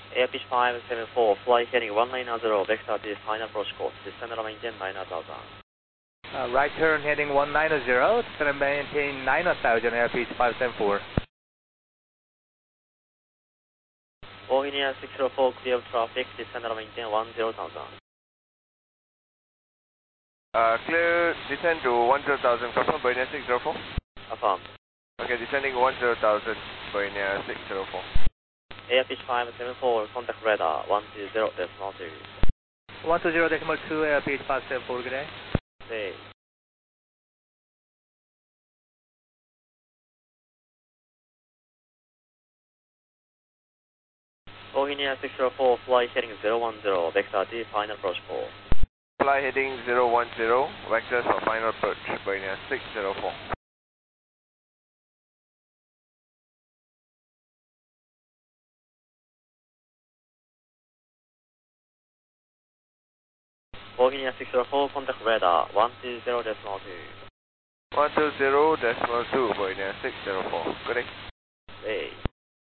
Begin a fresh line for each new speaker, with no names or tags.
Air pitch 574, fly heading 190, vector to final approach course, descend and maintain 9000.
Right turn heading 190, descend and maintain 9000, air pitch 574.
Virginia 604, clear of traffic, descend and maintain 10,000.
Clear, descend to 10,000, confirm Virginia 604.
Affirmed.
Okay, descending 10,000, Virginia 604.
Air pitch 574, contact radar 120.2.
120.2, air pitch 574, good day.
Say. Virginia 604, fly heading 010, vector to final approach course.
Fly heading 010, vectors for final approach, Virginia 604.
Virginia 604, contact radar 120.2.
120.2, Virginia 604. Good day.
Say.